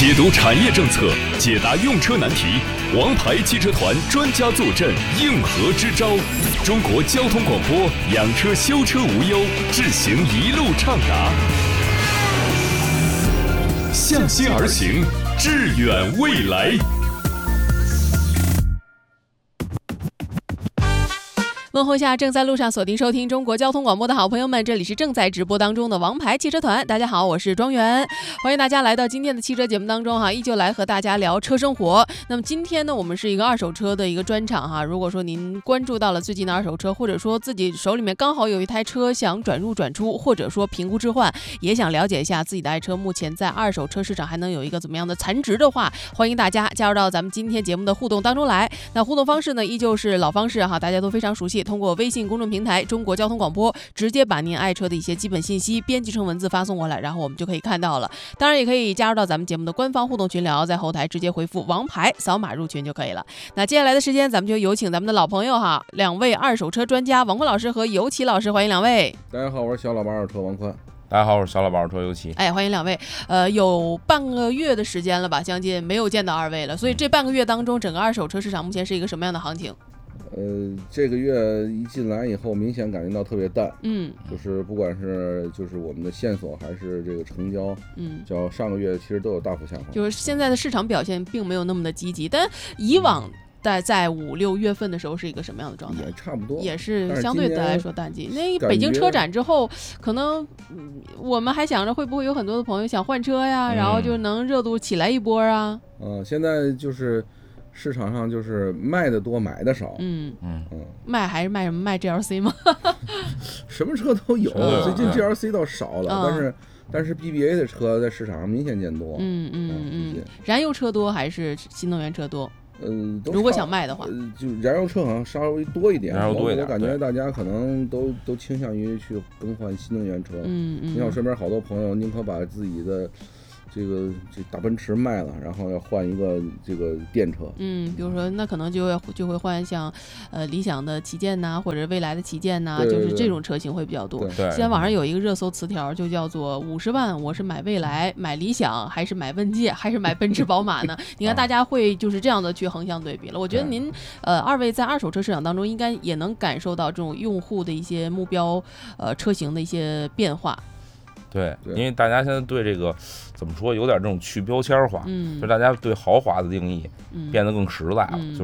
解读产业政策，解答用车难题，王牌汽车团专家坐镇，应和支招。中国交通广播，养车修车无忧，智行一路畅达。向心而行，致远未来。 问候下正在路上锁定收听中国交通广播的好朋友们，这里是正在直播当中的王牌汽车团。大家好，我是庄园，欢迎大家来到今天的汽车节目当中哈，依旧来和大家聊车生活。那么今天呢，我们是一个二手车的一个专场哈。如果说您关注到了最近的二手车，或者说自己手里面刚好有一台车想转入转出，或者说评估置换，也想了解一下自己的爱车目前在二手车市场还能有一个怎么样的残值的话，欢迎大家加入到咱们今天节目的互动当中来。那互动方式呢，依旧是老方式哈，大家都非常熟悉。通过微信公众平台中国交通广播，直接把您爱车的一些基本信息编辑成文字发送过来，然后我们就可以看到了。当然也可以加入到咱们节目的官方互动群聊，在后台直接回复王牌扫码入群就可以了。那接下来的时间咱们就有请咱们的老朋友哈，两位二手车专家王坤老师和尤其老师，欢迎两位。 大家好，我是小老板二手车王坤。 大家好，我是小老板二手车尤其。 欢迎两位。有半个月的时间了吧，将近没有见到二位了，所以这半个月当中，整个二手车市场目前是一个什么样的行情？ 这个月一进来以后，明显感觉到特别淡，就是不管是就是我们的线索还是这个成交，较上个月其实都有大幅下滑。 就是现在的市场表现并没有那么的积极，但以往在5、6月份的时候是一个什么样的状态？ 也差不多， 也是相对来说淡季。那北京车展之后，可能我们还想着会不会有很多的朋友想换车呀，然后就能热度起来一波啊。 现在就是市场上就是卖的多，买的少。 卖还是卖什么？卖 GLC 吗？ 什么车都有，最近 GLC 倒少了，但是 BBA 的车在市场上明显见多。 燃油车多还是新能源车多？如果想卖的话， 就燃油车好像稍微多一点。我感觉大家可能都倾向于去更换新能源车。你看我身边好多朋友，宁可把自己的这大奔驰卖了，然后要换一个这个电车。比如说那可能就会换像理想的旗舰呐，或者未来的旗舰呐， 对就是这种车型会比较多。现在网上有一个热搜词条，就叫做50万我是买未来、买理想，还是买问界，还是买奔驰宝马呢？你看大家会就是这样的去横向对比了。我觉得您二位在二手车市场当中应该也能感受到这种用户的一些目标车型的一些变化。 对，因为大家现在对这个怎么说，有点这种去标签化，就大家对豪华的定义变得更实在了，就